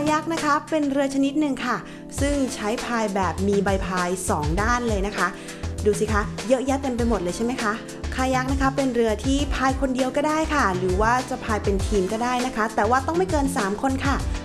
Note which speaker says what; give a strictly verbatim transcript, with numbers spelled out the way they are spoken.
Speaker 1: ยักนะคะเป็นเรือชนิดหนึ่งค่ะซึ่งใช้พายแบบมีใบพายสองด้านเลยนะคะดูสิคะเยอะแยะเต็มไปหมดเลยใช่ไหมคะคายักนะคะเป็นเรือที่พายคนเดียวก็ได้ค่ะหรือว่าจะพายเป็นทีมก็ได้นะคะแต่ว่าต้องไม่เกินสามคนค่ะ